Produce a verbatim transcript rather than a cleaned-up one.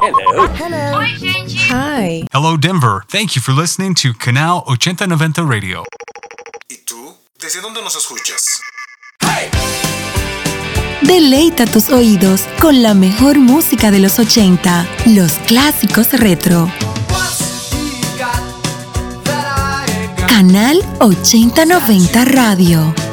Hello. Hello. Oi, gente. Hi. Hello, Denver. Thank you for listening to Canal ochenta noventa Radio. ¿Y tú? ¿Desde dónde nos escuchas? Deleita tus oídos con la mejor música de los ochenta, los clásicos retro. Canal ochenta noventa Radio.